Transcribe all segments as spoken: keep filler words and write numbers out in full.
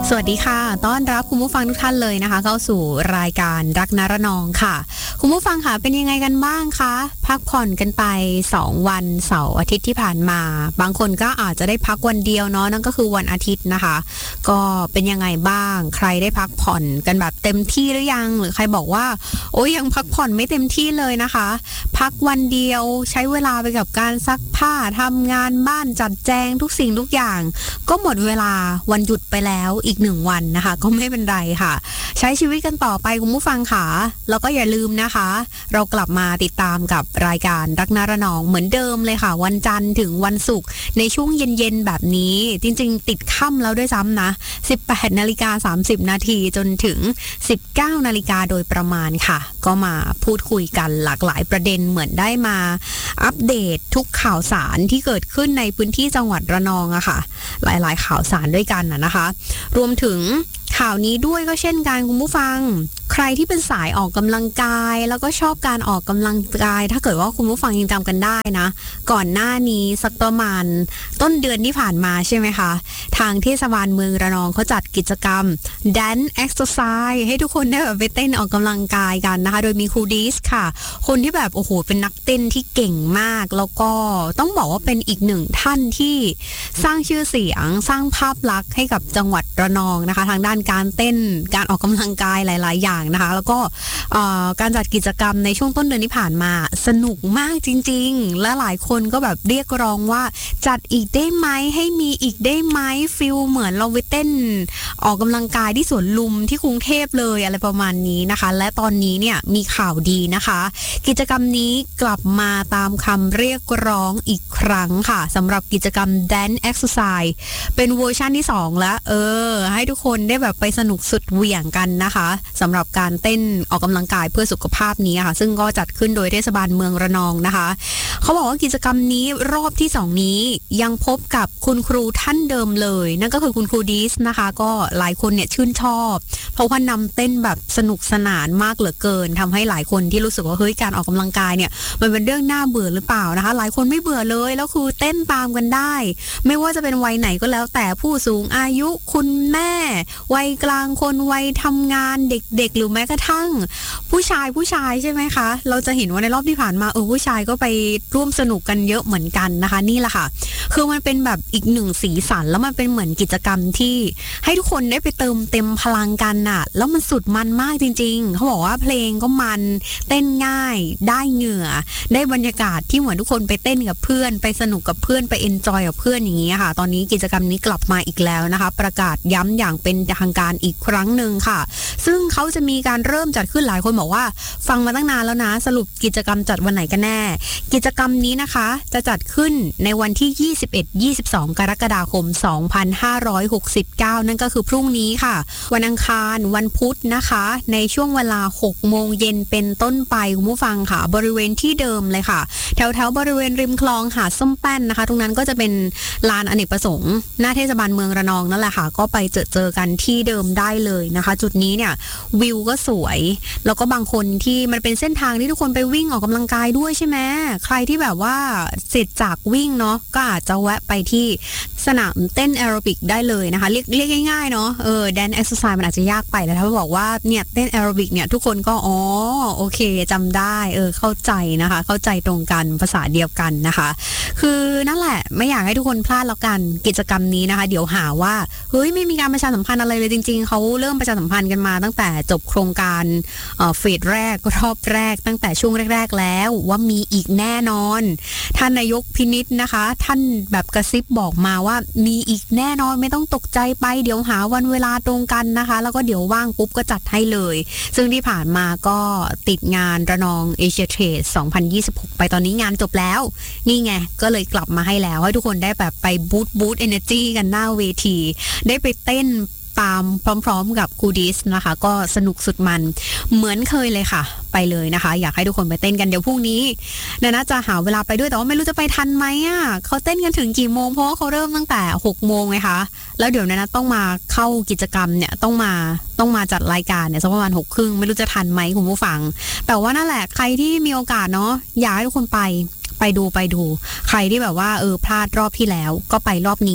สวัสดีค่ะต้อนรับคุณผู้ฟังทุกท่านเลยนะคะเข้าสู่รายการรักนรนองค่ะคุณผู้ฟังค่ะเป็นยังไงกันบ้างคะพักผ่อนกันไปสองวันเสาร์อาทิตย์ที่ผ่านมาบางคนก็อาจจะได้พักวันเดียวเนาะนั่นก็คือวันอาทิตย์นะคะก็เป็นยังไงบ้างใครได้พักผ่อนกันแบบเต็มที่หรือยังหรือใครบอกว่าโอ้ยยังพักผ่อนไม่เต็มที่เลยนะคะพักวันเดียวใช้เวลาไปกับการซักผ้าทำงานบ้านจัดแจงทุกสิ่งทุกอย่างก็หมดเวลาวันหยุดไปแล้วอีกหนึ่งวันนะคะก็ไม่เป็นไรค่ะใช้ชีวิตกันต่อไปคุณผู้ฟังค่ะแล้วก็อย่าลืมนะคะเรากลับมาติดตามกับรายการรักนรนองเหมือนเดิมเลยค่ะวันจันทร์ถึงวันศุกร์ในช่วงเย็นๆแบบนี้จริงๆติดค่ำแล้วด้วยซ้ำนะ สิบแปดนาฬิกาสามสิบนาทีจนถึง สิบเก้านาฬิกาโดยประมาณค่ะก็มาพูดคุยกันหลากหลายประเด็นเหมือนได้มาอัปเดตทุกข่าวสารที่เกิดขึ้นในพื้นที่จังหวัดระนองอะค่ะหลายๆข่าวสารด้วยกันนะคะรวมถึงข่าวนี้ด้วยก็เช่นกันคุณผู้ฟังใครที่เป็นสายออกกำลังกายแล้วก็ชอบการออกกำลังกายถ้าเกิดว่าคุณผู้ฟังยังจำกันได้นะก่อนหน้านี้สักประมาณต้นเดือนที่ผ่านมาใช่ไหมคะทางเทศบาลเมืองระนองเขาจัดกิจกรรม Dance Exercise ให้ทุกคนได้แบบไปเต้นออกกำลังกายกันนะคะโดยมีครูดิสค่ะคนที่แบบโอ้โหเป็นนักเต้นที่เก่งมากแล้วก็ต้องบอกว่าเป็นอีกหนึ่งท่านที่สร้างชื่อเสียงสร้างภาพลักษณ์ให้กับจังหวัดระนองนะคะทางด้านการเต้นการออกกำลังกายหลายๆอย่างนะคะแล้วก็การจัดกิจกรรมในช่วงต้นเดือนที่ผ่านมาสนุกมากจริงๆและหลายคนก็แบบเรียกร้องว่าจัดอีกได้ไหมให้มีอีกได้ไหมฟิลเหมือนเราไปเต้นออกกำลังกายที่สวนลุมที่กรุงเทพเลยอะไรประมาณนี้นะคะและตอนนี้เนี่ยมีข่าวดีนะคะกิจกรรมนี้กลับมาตามคำเรียกร้องอีกครั้งค่ะสำหรับกิจกรรม Dance Exercise เป็นเวอร์ชันที่สองแล้วเออให้ทุกคนได้แบบไปสนุกสุดเหวี่ยงกันนะคะสำหรับการเต้นออกกำลังกายเพื่อสุขภาพนี้ค่ะซึ่งก็จัดขึ้นโดยเทศบาลเมืองระนองนะคะเขาบอกว่ากิจกรรมนี้รอบที่สองนี้ยังพบกับคุณครูท่านเดิมเลยนั่นก็คือคุณครูดิสนะคะก็หลายคนเนี่ยชื่นชอบเพราะว่านำเต้นแบบสนุกสนานมากเหลือเกินทำให้หลายคนที่รู้สึกว่าเฮ้ยการออกกำลังกายเนี่ยมันเป็นเรื่องน่าเบื่อหรือเปล่านะคะหลายคนไม่เบื่อเลยแล้วคือเต้นตามกันได้ไม่ว่าจะเป็นวัยไหนก็แล้วแต่ผู้สูงอายุคุณแม่วัยกลางคนวัยทำงานเด็กๆหรือแม้กระทั่งผู้ชายผู้ชายใช่ไหมคะเราจะเห็นว่าในรอบที่ผ่านมาเออผู้ชายก็ไปร่วมสนุกกันเยอะเหมือนกันนะคะนี่แหละค่ะคือมันเป็นแบบอีกหนึ่งสีสันแล้วมันเป็นเหมือนกิจกรรมที่ให้ทุกคนได้ไปเติมเต็มพลังกันน่ะแล้วมันสุดมันมากจริงๆเขาบอกว่าเพลงก็มันเต้นง่ายได้เหงื่อได้บรรยากาศที่เหมือนทุกคนไปเต้นกับเพื่อนไปสนุกกับเพื่อนไปเอนจอยกับเพื่อนอย่างนี้ค่ะตอนนี้กิจกรรมนี้กลับมาอีกแล้วนะคะประกาศย้ำอย่างเป็นทางการอีกครั้งหนึ่งค่ะซึ่งเขาจะมีการเริ่มจัดขึ้นหลายคนบอกว่าฟังมาตั้งนานแล้วนะสรุปกิจกรรมจัดวันไหนกันแน่กิจกรรมนี้นะคะจะจัดขึ้นในวันที่ยี่สิบเอ็ด ยี่สิบสองกรกฎาคมสองพันห้าร้อยหกสิบเก้านั่นก็คือพรุ่งนี้ค่ะวันอังคารวันพุธนะคะในช่วงเวลาหกโมงเย็นเป็นต้นไปคุณผู้ฟังค่ะบริเวณที่เดิมเลยค่ะแถวแถวบริเวณริมคลองหาดส้มแป้นนะคะตรงนั้นก็จะเป็นลานอเนกประสงค์หน้าเทศบาลเมืองระนองนั่นแหละค่ะก็ไปเจอเจอกันที่เดิมได้เลยนะคะจุดนี้เนี่ยวิวก็สวยแล้วก็บางคนที่มันเป็นเส้นทางที่ทุกคนไปวิ่งออกกำลังกายด้วยใช่ไหมใครที่แบบว่าเสร็จจากวิ่งเนาะก็อาจจะแวะไปที่สนามเต้นแอโรบิกได้เลยนะคะเรียกเรียกง่ายๆเนาะเออแดนซ์เอ็กซ์ไซส์มันอาจจะยากไปแล้วถ้าบอกว่าเนี่ยเต้นแอโรบิกเนี่ยทุกคนก็อ๋อโอเคจำได้เออเข้าใจนะคะเข้าใจตรงกันภาษาเดียวกันนะคะคือนั่นแหละไม่อยากให้ทุกคนพลาดแล้วกันกิจกรรมนี้นะคะเดี๋ยวหาว่าเฮ้ยไม่มีการประชาสัมพันธ์อะไรเลยจริงๆเขาเริ่มประชาสัมพันธ์กันมาตั้งแต่จบโครงการเอ่อเฟสแรกรอบแรกตั้งแต่ช่วงแรกๆแล้วว่ามีอีกแน่นอนท่านนายกพินิจนะคะท่านแบบกระซิบบอกมาว่ามีอีกแน่นอนไม่ต้องตกใจไปเดี๋ยวหาวันเวลาตรงกันนะคะแล้วก็เดี๋ยวว่างปุ๊บก็จัดให้เลยซึ่งที่ผ่านมาก็ติดงานระนองเอเชียเทรดสองพันยี่สิบหกไปตอนนี้งานจบแล้วนี่ไงก็เลยกลับมาให้แล้วให้ทุกคนได้แบบไปบูตบูตเอเนอร์จีกันหน้าเวทีได้ไปเต้นตามพร้อมๆกับครูดิสนะคะก็สนุกสุดมันเหมือนเคยเลยค่ะไปเลยนะคะอยากให้ทุกคนไปเต้นกันเดี๋ยวพรุ่งนี้นาน่าจะหาเวลาไปด้วยแต่ว่าไม่รู้จะไปทันไหมอ่ะเขาเต้นกันถึงกี่โมงเพราะว่าเขาเริ่มตั้งแต่หกโมงไงคะแล้วเดี๋ยวนาน่าต้องมาเข้ากิจกรรมเนี่ยต้องมาต้องมาจัดรายการเนี่ยสักประมาณหกครึ่งไม่รู้จะทันไหมคุณผู้ฟังแต่ว่านั่นแหละใครที่มีโอกาสเนาะอยากให้ทุกคนไปไปดูไปดูใครที่แบบว่าเออพลาดรอบที่แล้วก็ไปรอบนี้แหละ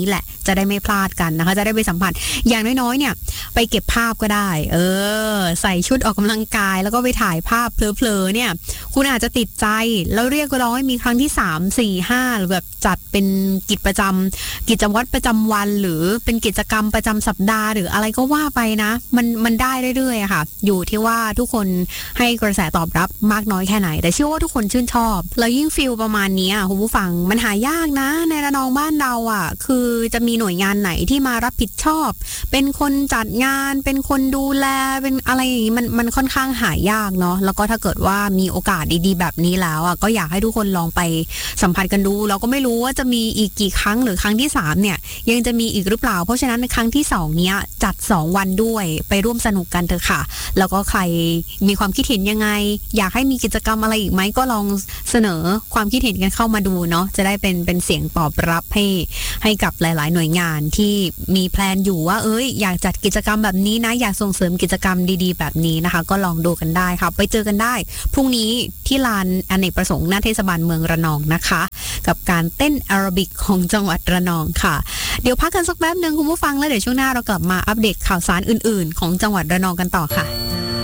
จะได้ไม่พลาดกันนะคะจะได้ไปสัมผัสอย่างน้อยๆเนี่ยไปเก็บภาพก็ได้เออใส่ชุดออกกำลังกายแล้วก็ไปถ่ายภาพเพลอๆเนี่ยคุณอาจจะติดใจแล้วเรียกร้องให้มีครั้งที่สาม สี่ ห้าหรือแบบจัดเป็นกิจประจำกิจวัตรประจำวันหรือเป็นกิจกรรมประจำสัปดาห์หรืออะไรก็ว่าไปนะมันมันได้เรื่อยๆค่ะอยู่ที่ว่าทุกคนให้กระแสตอบรับมากน้อยแค่ไหนแต่เชื่อว่าทุกคนชื่นชอบแล้วยิ่งฟีลประมาณนี้คุณผู้ฟังมันหายากนะในระนองบ้านเราอ่ะคือจะมีหน่วยงานไหนที่มารับผิดชอบเป็นคนจัดงานเป็นคนดูแลเป็นอะไรอย่างนี้มันมันค่อนข้างหายากเนาะแล้วก็ถ้าเกิดว่ามีโอกาสดีๆแบบนี้แล้วอ่ะก็อยากให้ทุกคนลองไปสัมผัสกันดูเราก็ไม่รู้ว่าจะมีอีกกี่ครั้งหรือครั้งที่สามเนี่ยยังจะมีอีกหรือเปล่าเพราะฉะนั้นในครั้งที่สองเนี้ยจัดสองวันด้วยไปร่วมสนุกกันเถอะค่ะแล้วก็ใครมีความคิดเห็นยังไงอยากให้มีกิจกรรมอะไรอีกไหมก็ลองเสนอความคิดเห็นกันเข้ามาดูเนาะจะได้เป็นเป็นเสียงตอบรับให้ให้กับหลายๆหน่วยงานที่มีแพลนอยู่ว่าเอ้ยอยากจัดกิจกรรมแบบนี้นะอยากส่งเสริมกิจกรรมดีๆแบบนี้นะคะก็ลองดูกันได้ค่ะไปเจอกันได้พรุ่งนี้ที่ลานอเนกประสงค์หน้าเทศบาลเมืองระนองนะคะกับการเต้นแอโรบิกของจังหวัดระนองค่ะเดี๋ยวพักกันสักแป๊บนึงคุณผู้ฟังแล้วเดี๋ยวช่วงหน้าเรากลับมาอัปเดตข่าวสารอื่นๆของจังหวัดระนองกันต่อค่ะ